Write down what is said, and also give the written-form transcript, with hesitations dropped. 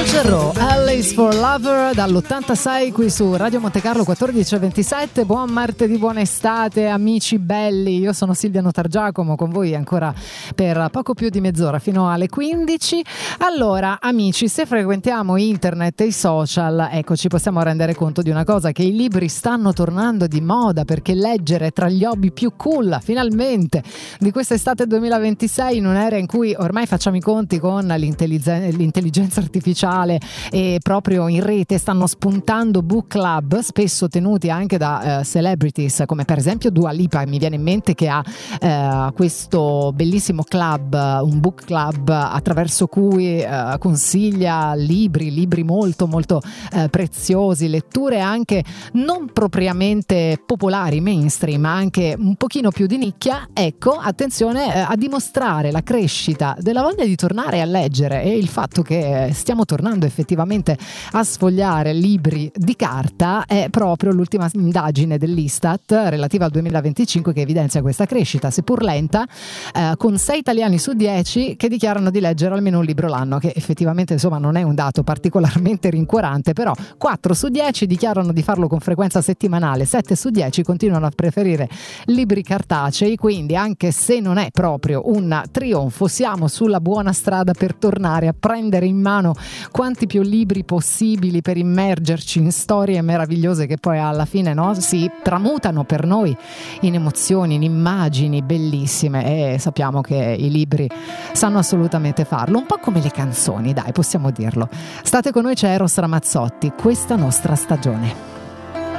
Al Alice for Lover dall'86 qui su Radio Monte Carlo 14:27. Buon martedì, buona estate amici belli, io sono Silvia Notargiacomo con voi ancora per poco più di mezz'ora fino alle 15. Allora amici, se frequentiamo internet e i social, ecco, ci possiamo rendere conto di una cosa, che i libri stanno tornando di moda, perché leggere è tra gli hobby più cool finalmente di quest'estate 2026, in un'era in cui ormai facciamo i conti con l'intelligenza artificiale e proprio in rete stanno spuntando book club, spesso tenuti anche da celebrities come per esempio Dua Lipa, mi viene in mente, che ha questo bellissimo club, un book club attraverso cui consiglia libri molto molto preziosi, letture anche non propriamente popolari, mainstream, ma anche un pochino più di nicchia. Ecco, attenzione a dimostrare la crescita della voglia di tornare a leggere e il fatto che stiamo tornando effettivamente a sfogliare libri di carta è proprio l'ultima indagine dell'Istat relativa al 2025 che evidenzia questa crescita, seppur lenta, con 6 italiani su 10 che dichiarano di leggere almeno un libro l'anno, che effettivamente insomma non è un dato particolarmente rincuorante, però 4 su 10 dichiarano di farlo con frequenza settimanale, 7 su 10 continuano a preferire libri cartacei, quindi anche se non è proprio un trionfo siamo sulla buona strada per tornare a prendere in mano quanti più libri possibili per immergerci in storie meravigliose che poi alla fine, no, si tramutano per noi in emozioni, in immagini bellissime, e sappiamo che i libri sanno assolutamente farlo, un po' come le canzoni, dai, possiamo dirlo. State con noi, c'è Eros Ramazzotti, Questa nostra stagione.